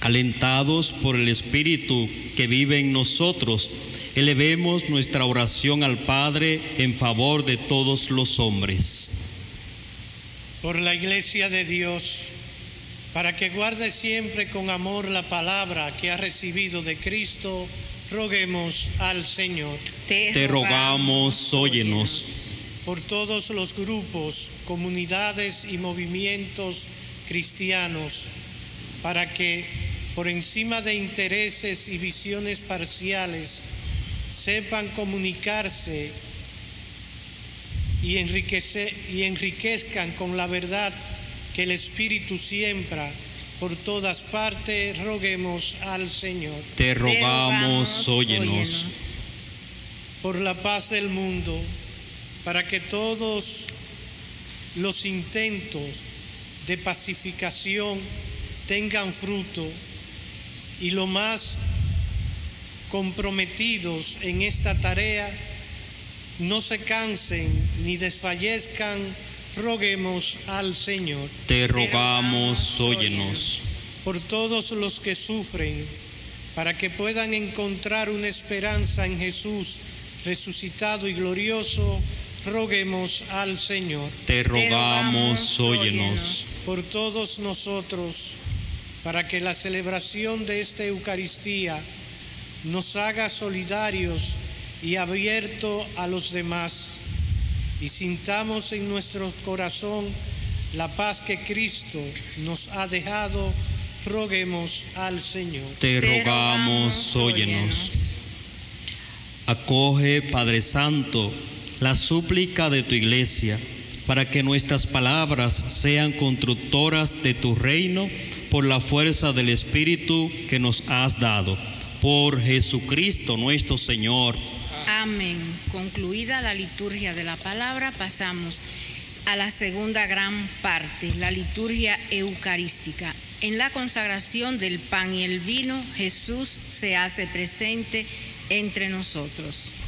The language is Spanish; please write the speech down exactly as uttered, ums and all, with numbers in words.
Alentados por el Espíritu que vive en nosotros, elevemos nuestra oración al Padre en favor de todos los hombres. Por la Iglesia de Dios, para que guarde siempre con amor la palabra que ha recibido de Cristo, roguemos al Señor. Te, Te rogamos, óyenos. Por todos los grupos, comunidades y movimientos cristianos, para que, por encima de intereses y visiones parciales, sepan comunicarse y, enriquecer, y enriquezcan con la verdad que el Espíritu siembra por todas partes, roguemos al Señor. Te rogamos, óyenos. Por la paz del mundo, para que todos los intentos de pacificación tengan fruto y lo más comprometidos en esta tarea no se cansen ni desfallezcan, roguemos al Señor. Te rogamos, óyenos. Por todos los que sufren, para que puedan encontrar una esperanza en Jesús resucitado y glorioso, roguemos al Señor. Te rogamos, óyenos. Por todos nosotros, para que la celebración de esta Eucaristía nos haga solidarios y abiertos a los demás, y sintamos en nuestro corazón la paz que Cristo nos ha dejado, roguemos al Señor. Te rogamos, óyenos. Acoge, Padre Santo, la súplica de tu Iglesia, para que nuestras palabras sean constructoras de tu reino por la fuerza del Espíritu que nos has dado. Por Jesucristo nuestro Señor. Amén. Concluida la liturgia de la palabra, pasamos a la segunda gran parte, la liturgia eucarística. En la consagración del pan y el vino, Jesús se hace presente entre nosotros.